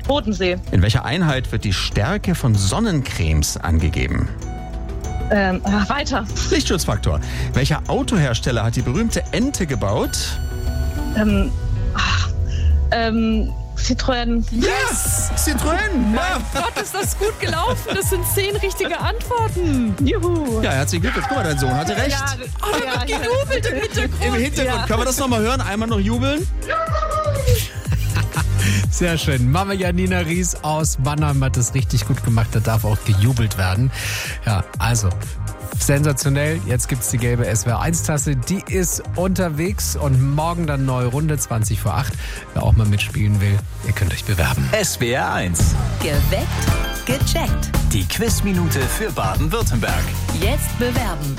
Bodensee. In welcher Einheit wird die Stärke von Sonnencremes angegeben? Weiter. Lichtschutzfaktor. Welcher Autohersteller hat die berühmte Ente gebaut? Citroën. Yes! Citroën! Ja. Gott, ist das gut gelaufen. Das sind 10 richtige Antworten. Juhu. Ja, herzlichen Glückwunsch. Guck mal, dein Sohn hatte recht. Da wird gejubelt im Hintergrund. Im Hintergrund. Können wir das nochmal hören? Einmal noch jubeln? Sehr schön. Mama Janina Ries aus Mannheim hat das richtig gut gemacht. Da darf auch gejubelt werden. Ja, also sensationell. Jetzt gibt's die gelbe SWR1-Tasse. Die ist unterwegs und morgen dann neue Runde, 20 vor 8. Wer auch mal mitspielen will, ihr könnt euch bewerben. SWR1. Geweckt, gecheckt. Die Quizminute für Baden-Württemberg. Jetzt bewerben.